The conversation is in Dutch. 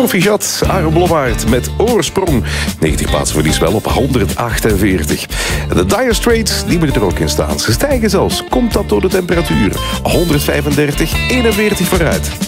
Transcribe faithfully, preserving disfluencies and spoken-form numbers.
Proficiat, Aaron Blommaert met Oorsprong. negentien plaatsen verlies wel op honderdachtenveertig. De Dire Straits, die moeten er ook in staan. Ze stijgen zelfs. Komt dat door de temperatuur? honderdvijfendertig, eenenveertig vooruit.